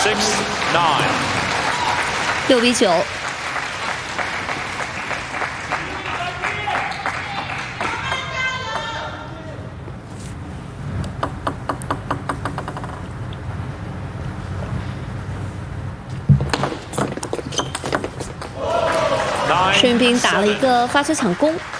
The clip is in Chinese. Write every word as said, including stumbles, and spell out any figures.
Six nine。 六比九。孙彬打了一个发球抢攻。